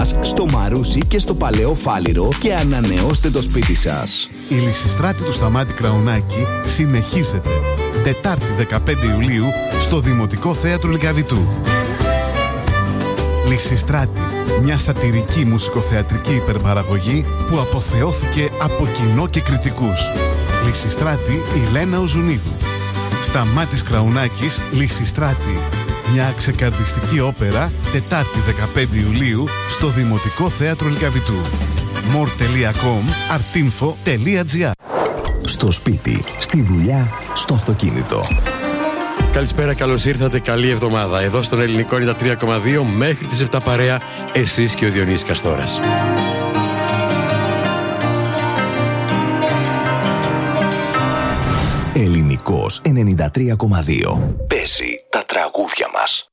στο Μαρούσι και στο Παλαιό Φάληρο και ανανεώστε το σπίτι σας. Η Λυσιστράτη του Σταμάτη Κραουνάκη συνεχίζεται. Τετάρτη 15 Ιουλίου στο Δημοτικό Θέατρο Λυκαβητού. Λυσιστράτη, μια σατιρική μουσικοθεατρική υπερπαραγωγή που αποθεώθηκε από κοινό και κριτικούς. Λυσιστράτη Ηλένα Οζουνίδου. Σταμάτης Κραουνάκης, Λυσιστράτη. Μια ξεκαρδιστική όπερα, Τετάρτη 15 Ιουλίου, στο Δημοτικό Θέατρο Λυκαβητού. more.com, artinfo.gr. Στο σπίτι, στη δουλειά, στο αυτοκίνητο. Καλησπέρα, καλώς ήρθατε, καλή εβδομάδα. Εδώ στον Ελληνικό 93,2 μέχρι τις 7 παρέα, εσείς και ο Διονύσης Καστόρας. Ελληνικός 93,2. Παίζει τα τραγούδια μας.